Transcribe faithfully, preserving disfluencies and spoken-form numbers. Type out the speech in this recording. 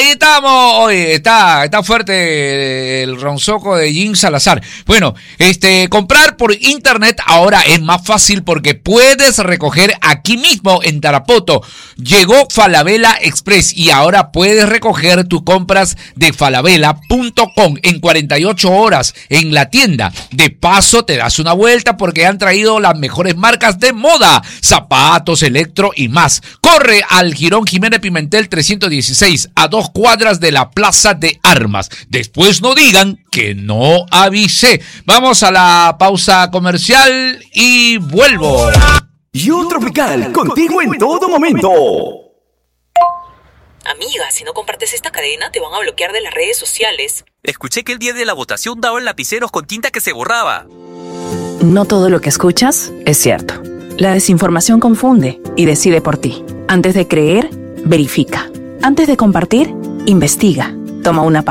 ahí estamos. Oye, está, está fuerte el ronzoco de Jim Salazar. Bueno, este, comprar por internet ahora es más fácil porque puedes recoger aquí mismo en Tarapoto. Llegó Falabella Express y ahora puedes recoger tus compras de falabella punto com en cuarenta y ocho horas en la tienda. De paso te das una vuelta porque han traído las mejores marcas de moda, zapatos, electro y más. Corre al Girón Jiménez Pimentel trescientos dieciséis, a dos cuadras de la Plaza de Armas. Después no digan que no avisé. Vamos a la pausa comercial y vuelvo. You Tropical, contigo en todo momento. Amiga, si no compartes esta cadena, te van a bloquear de las redes sociales. Escuché que el día de la votación daban lapiceros con tinta que se borraba. No todo lo que escuchas es cierto. La desinformación confunde y decide por ti. Antes de creer, verifica. Antes de compartir, investiga. Toma una